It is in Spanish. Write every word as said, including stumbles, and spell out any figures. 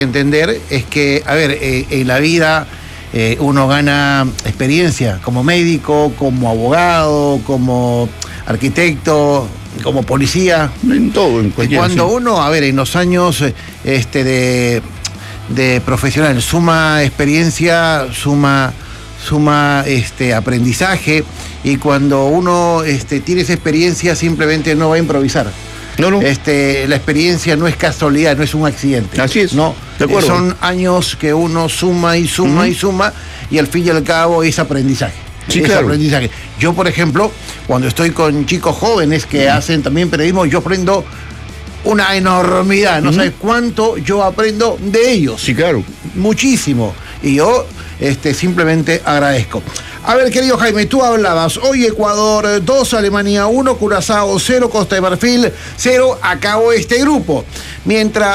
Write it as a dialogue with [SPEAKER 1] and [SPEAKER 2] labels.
[SPEAKER 1] Entender es que, a ver, eh, en la vida eh, uno gana experiencia como médico, como abogado, como arquitecto, como policía.
[SPEAKER 2] En todo, en cualquier.
[SPEAKER 1] Y cuando
[SPEAKER 2] sí.
[SPEAKER 1] uno, a ver, en los años este, de, de profesional suma experiencia, suma, suma este, aprendizaje, y cuando uno este, tiene esa experiencia simplemente no va a improvisar.
[SPEAKER 2] No, no.
[SPEAKER 1] Este, la experiencia no es casualidad, no es un accidente.
[SPEAKER 2] Así es.
[SPEAKER 1] No,
[SPEAKER 2] de acuerdo.
[SPEAKER 1] Son años que uno suma y suma uh-huh. y suma, y al fin y al cabo es aprendizaje.
[SPEAKER 2] Sí,
[SPEAKER 1] es
[SPEAKER 2] claro.
[SPEAKER 1] aprendizaje. Yo, por ejemplo, cuando estoy con chicos jóvenes que uh-huh. hacen también periodismo, yo aprendo una enormidad. No uh-huh. sabes cuánto yo aprendo de ellos.
[SPEAKER 2] Sí, claro.
[SPEAKER 1] Muchísimo. Y yo este, simplemente agradezco. A ver, querido Jaime, tú hablabas, hoy Ecuador dos, Alemania uno, Curazao cero, Costa de Marfil cero, acabó este grupo. Mientras